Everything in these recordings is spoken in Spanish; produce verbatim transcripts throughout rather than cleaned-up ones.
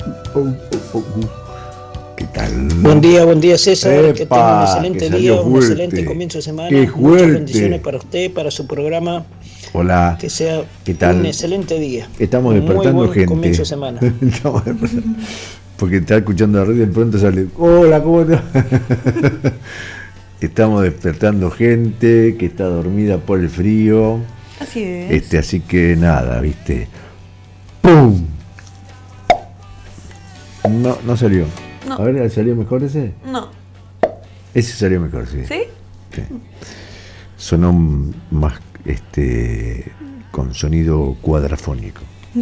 Oh, oh, oh, oh. ¿Qué tal? Buen día, buen día César, Epa, que tenga un excelente que día, un fuerte. excelente comienzo de semana, Qué muchas fuerte. bendiciones para usted, para su programa, Hola. que sea ¿Qué tal? un excelente día. Estamos un despertando muy buen gente. comienzo de semana. Estamos despertando. Porque está escuchando la radio y de pronto sale, hola, ¿cómo te va? Estamos despertando gente que está dormida por el frío. Así es. Este, así que nada, ¿viste? ¡Pum! No, no salió. No. A ver, ¿salió mejor ese? No. Ese salió mejor, sí. ¿Sí? Sí. Sonó más este con sonido cuadrafónico.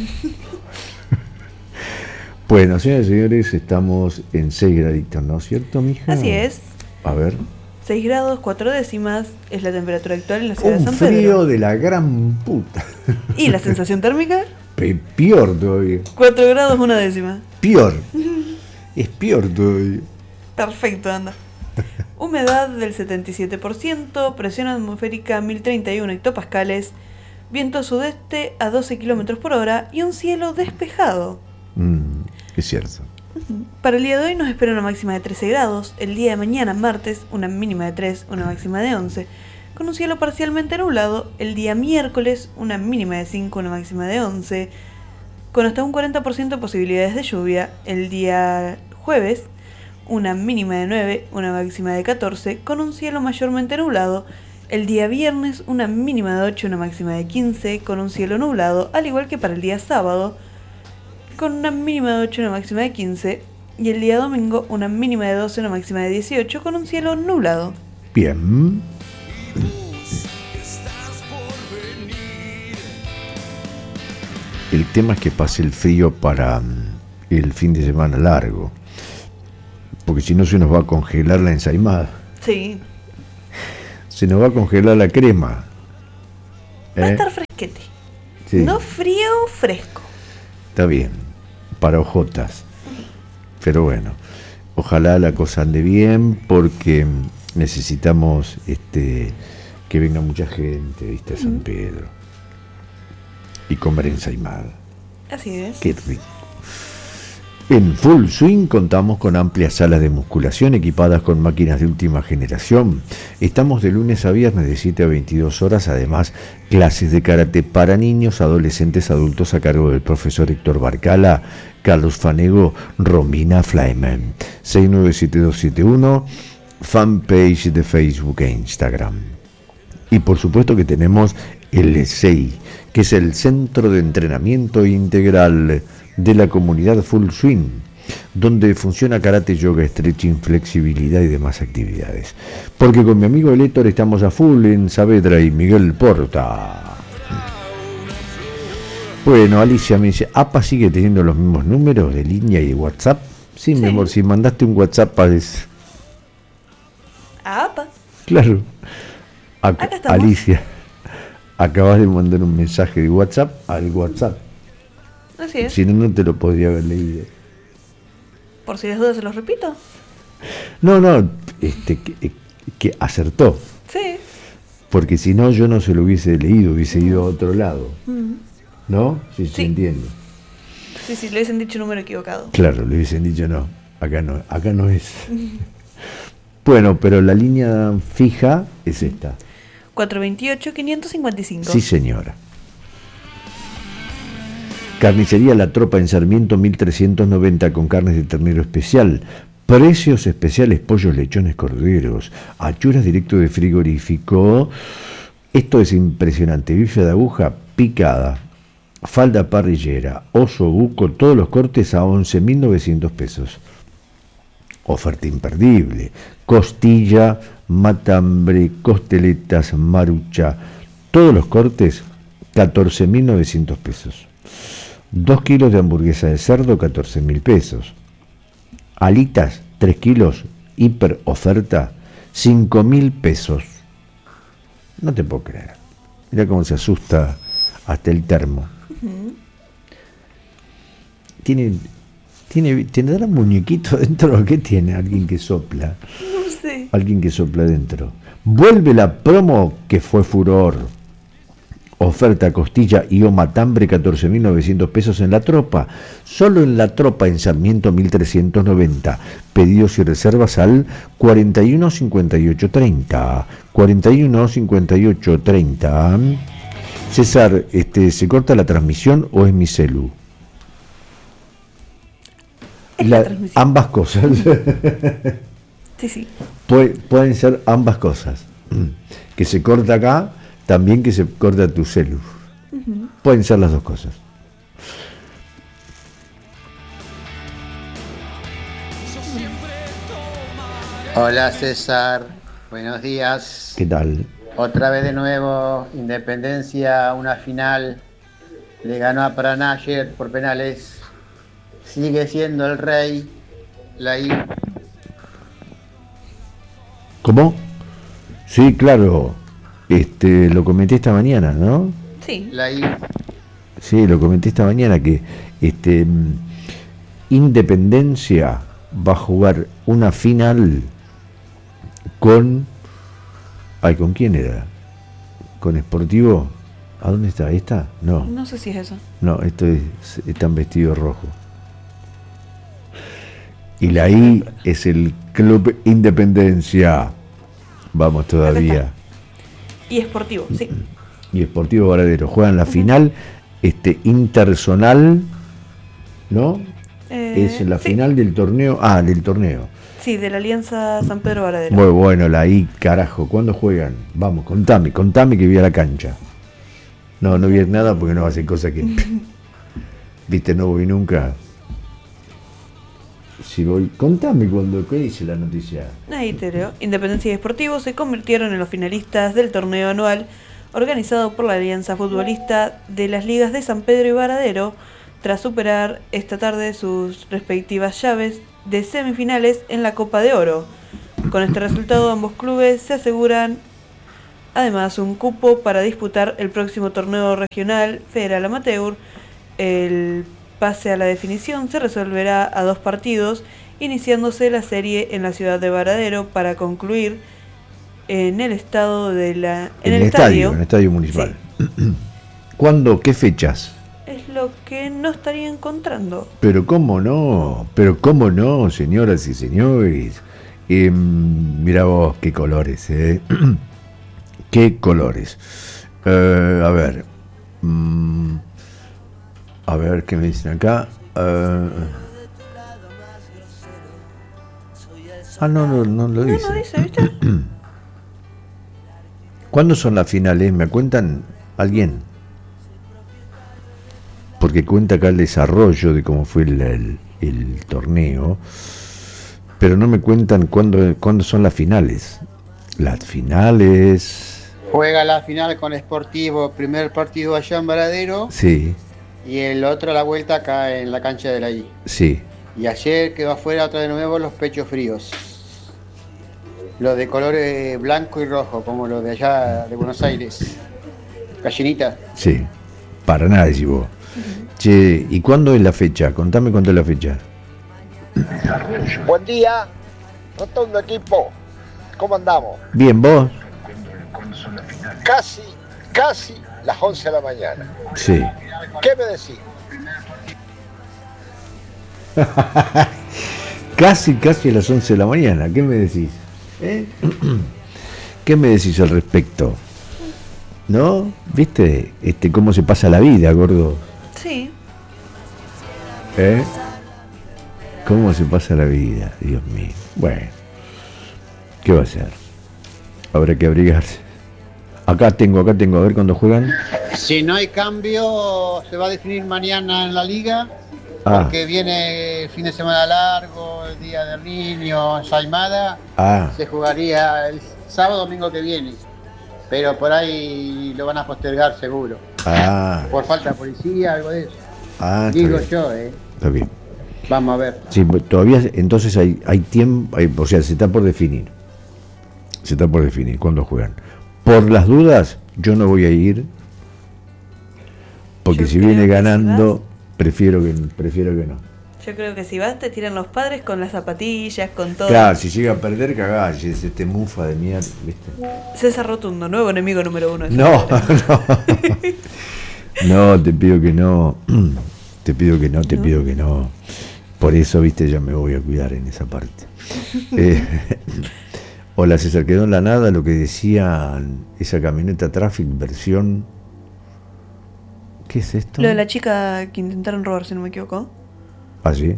Bueno, señoras y señores, estamos en seis graditos, ¿no es cierto, mija? Así es. A ver. seis grados, cuatro décimas es la temperatura actual en la ciudad Un de San Pedro. frío de la gran puta. ¿Y la sensación térmica? Pe- Peor todavía. cuatro grados, una décima. Peor. Es peor todavía. Perfecto, anda. Humedad del setenta y siete por ciento, presión atmosférica mil treinta y uno hectopascales, viento sudeste a doce kilómetros por hora y un cielo despejado. Mm, es cierto. Para el día de hoy nos espera una máxima de trece grados, el día de mañana, martes, una mínima de tres, una máxima de once, con un cielo parcialmente nublado, el día miércoles, una mínima de cinco, una máxima de once, con hasta un cuarenta por ciento de posibilidades de lluvia, el día jueves, una mínima de nueve, una máxima de catorce, con un cielo mayormente nublado, el día viernes, una mínima de ocho, una máxima de quince, con un cielo nublado, al igual que para el día sábado, con una mínima de ocho, una máxima de quince, y el día domingo una mínima de doce, una máxima de dieciocho, con un cielo nublado. Bien. El tema es que pase el frío para el fin de semana largo, porque si no se nos va a congelar la ensaimada. Sí. Se nos va a congelar la crema. Va a ¿Eh? estar fresquete. Sí. No frío, fresco. Está bien, para ojotas. Pero bueno, ojalá la cosa ande bien, porque necesitamos este que venga mucha gente, ¿viste? A San Pedro. Y comer ensaimada. Así es. Qué rico. En Full Swing contamos con amplias salas de musculación equipadas con máquinas de última generación. Estamos de lunes a viernes de siete a veintidós horas, además clases de karate para niños, adolescentes, adultos a cargo del profesor Héctor Barcala, Carlos Fanego, Romina Fleiman. seis nueve siete dos siete uno, fanpage de Facebook e Instagram. Y por supuesto que tenemos el S E I, que es el Centro de Entrenamiento Integral de la comunidad Full Swing, donde funciona karate, yoga, stretching, flexibilidad y demás actividades. Porque con mi amigo el Héctor estamos a full en Saavedra y Miguel Porta. Bueno, Alicia me dice, ¿A P A sigue teniendo los mismos números de línea y de WhatsApp? Sí, Sí. mi amor, si mandaste un WhatsApp parece... A A P A. Claro. Ac- Acá estamos. Alicia, acabas de mandar un mensaje de WhatsApp al WhatsApp. Así es. Si no, no te lo podría haber leído. Por si las dudas se los repito. No, no, este, que, que acertó. Sí. Porque si no, yo no se lo hubiese leído, hubiese ido a otro lado. Mm. ¿No? Sí, se Sí. entiende. Sí, sí, le hubiesen dicho número equivocado. Claro, le hubiesen dicho no. Acá no, acá no es. Bueno, pero la línea fija es esta. cuatro veintiocho, quinientos cincuenta y cinco. Sí, señora. Carnicería La Tropa en Sarmiento mil trescientos noventa con carnes de ternero especial. Precios especiales, pollos, lechones, corderos, achuras directo de frigorífico. Esto es impresionante. Bife de aguja picada, falda parrillera, oso, buco, todos los cortes a once mil novecientos pesos. Oferta imperdible. Costilla, matambre, costeletas, marucha, todos los cortes, catorce mil novecientos pesos. Dos kilos de hamburguesa de cerdo, catorce mil pesos. Alitas, tres kilos, hiper oferta, cinco mil pesos. No te puedo creer. Mira cómo se asusta hasta el termo. Uh-huh. Tiene, tiene, ¿tendrá un muñequito dentro? ¿Qué tiene? Alguien que sopla. No sé. Alguien que sopla dentro. Vuelve la promo que fue furor. Oferta costilla y o matambre, catorce mil novecientos pesos en la tropa. Solo en la tropa en Sarmiento mil trescientos noventa. Pedidos y reservas al cuarenta y uno cincuenta y ocho treinta. cuarenta y uno cincuenta y ocho treinta. César, este, ¿se corta la transmisión o es mi celu? Es La, la transmisión. ambas cosas. Sí, sí. Puede, pueden ser ambas cosas. Que se corta acá, también que se corta tu celu. Uh-huh. Pueden ser las dos cosas. Hola César, buenos días. ¿Qué tal? Otra vez de nuevo, Independencia, una final. Le ganó a Paraná ayer por penales. Sigue siendo el rey. La I. ¿Cómo? Sí, claro. Este, lo comenté esta mañana, ¿no? Sí. La I. Sí, lo comenté esta mañana que este Independencia va a jugar una final con... Ay, ¿con quién era? ¿Con Sportivo? ¿A dónde está? ¿Ahí está? No. No sé si es eso. No, esto es, están vestidos rojo. Y la I es el Club Independencia. Vamos todavía. Y Sportivo, sí. Y Sportivo Varadero. Juegan la uh-huh. final este, interzonal, ¿no? Eh, es la sí. final del torneo. Ah, del torneo. Sí, de la Alianza San Pedro Varadero. Muy bueno, la I, carajo. ¿Cuándo juegan? Vamos, contame, contame que vi a la cancha. No, no vi nada porque no hacen cosas que... Viste, no voy nunca. Si voy, contame cuando, ¿qué dice la noticia? Ahí te leo. Independencia y Sportivo se convirtieron en los finalistas del torneo anual organizado por la Alianza Futbolista de las Ligas de San Pedro y Varadero, tras superar esta tarde sus respectivas llaves de semifinales en la Copa de Oro. Con este resultado, ambos clubes se aseguran además un cupo para disputar el próximo torneo regional Federal Amateur. El pase a la definición se resolverá a dos partidos, iniciándose la serie en la ciudad de Varadero para concluir en el estado de la en, en el, el estadio, estadio, en el estadio municipal. Sí. ¿Cuándo? ¿Qué fechas? Es lo que no estaría encontrando. Pero cómo no, pero cómo no, señoras y señores. Eh, mira vos, qué colores, eh. Qué colores. Eh, a ver. Mm, a ver qué me dicen acá. Uh, ah, no, no, no lo dice. No, no dice, ¿viste? ¿Cuándo son las finales? ¿Me cuentan alguien? Porque cuenta acá el desarrollo de cómo fue el, el, el torneo, pero no me cuentan cuándo, cuándo son las finales. Las finales... Juega la final con Sportivo, primer partido allá en Varadero. Sí. Y el otro la vuelta acá en la cancha de la I. Sí. Y ayer quedó afuera otra de nuevo los pechos fríos. Los de colores blanco y rojo, como los de allá de Buenos Aires. Gallinita. Sí, para nada decís vos. Uh-huh. Che, ¿y cuándo es la fecha? Contame cuándo es la fecha. Buen día, rotundo equipo. ¿Cómo andamos? Bien, ¿vos? Casi, casi las once de la mañana. Sí. ¿Qué me decís? Casi, casi a las once de la mañana. ¿Qué me decís? ¿Eh? ¿Qué me decís al respecto? ¿No? ¿Viste? Este, cómo se pasa la vida, gordo. Sí. ¿Eh? ¿Cómo se pasa la vida? Dios mío. Bueno. ¿Qué va a hacer? Habrá que abrigarse. Acá tengo, acá tengo. A ver cuándo juegan. Si no hay cambio, se va a definir mañana en la liga. Porque ah. viene el fin de semana largo, el día del niño, Saimada. Ah. Se jugaría el sábado domingo que viene. Pero por ahí lo van a postergar seguro. Ah. Por falta de policía, algo de eso. Ah, digo yo, eh. Está bien. Vamos a ver. Sí, todavía entonces hay, hay tiempo, hay, o sea, se está por definir. Se está por definir cuándo juegan. Por las dudas, yo no voy a ir. Porque yo si viene ganando, prefiero que, prefiero que no. Yo creo que si vas te tiran los padres con las zapatillas, con todo. Claro, si llega a perder, cagás, y se te mufa de mierda, ¿viste? César Rotundo, nuevo enemigo número uno. No, no. No, te pido que no. Te pido que no, te ¿No? pido que no. Por eso, viste, ya me voy a cuidar en esa parte. eh, hola César, quedó en la nada lo que decía esa camioneta Traffic versión. ¿Qué es esto? Lo de la chica que intentaron robar, si no me equivoco. ¿Ah, sí?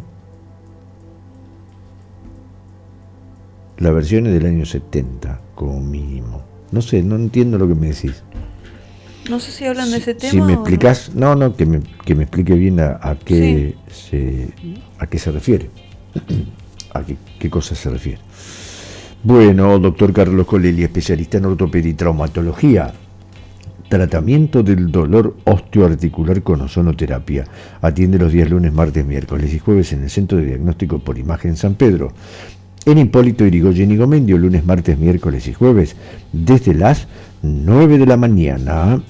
La versión es del año setenta, como mínimo. No sé, no entiendo lo que me decís. No sé si hablan si, de ese tema. Si me explicás, no, no, no que, me, que me explique bien a, a qué sí. se a qué se refiere. A qué, qué cosa se refiere. Bueno, doctor Carlos Colelli, especialista en ortopedia y traumatología. Tratamiento del dolor osteoarticular con ozonoterapia. Atiende los días lunes, martes, miércoles y jueves en el Centro de Diagnóstico por Imagen San Pedro. En Hipólito Yrigoyen y Gomendio, lunes, martes, miércoles y jueves, desde las nueve de la mañana.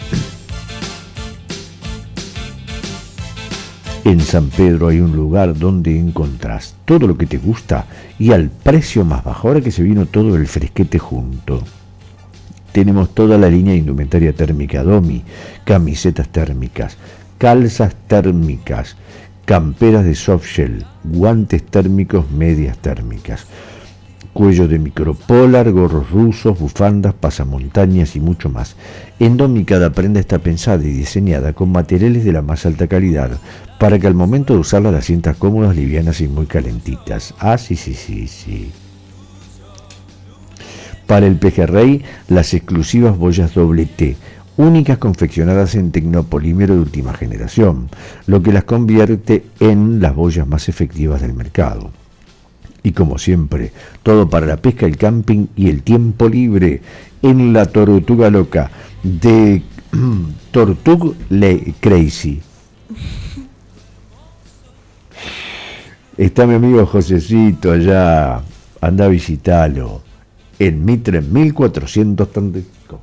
En San Pedro hay un lugar donde encontrás todo lo que te gusta y al precio más bajo. Ahora que se vino todo el fresquete junto. Tenemos toda la línea de indumentaria térmica Domi, camisetas térmicas, calzas térmicas, camperas de softshell, guantes térmicos, medias térmicas, cuello de micropolar, gorros rusos, bufandas, pasamontañas y mucho más. En Domi cada prenda está pensada y diseñada con materiales de la más alta calidad para que al momento de usarla las sientas cómodas, livianas y muy calentitas. Ah, sí, sí, sí, sí. Para el pejerrey, las exclusivas boyas doble T, únicas confeccionadas en tecnopolímero de última generación, lo que las convierte en las boyas más efectivas del mercado. Y como siempre, todo para la pesca, el camping y el tiempo libre en la Tortuga Loca de Tortug Le Crazy. Está mi amigo Josecito allá, anda a visitarlo. En Mitre mil cuatrocientos treinta y cinco.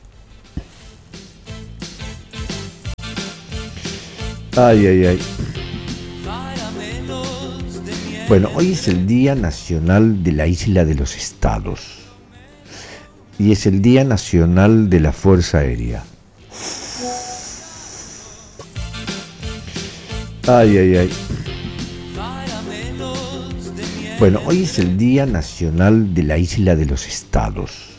Ay, ay, ay. Bueno, hoy es el Día Nacional de la Isla de los Estados. Y es el Día Nacional de la Fuerza Aérea. Ay, ay, ay. Bueno, hoy es el Día Nacional de la Isla de los Estados.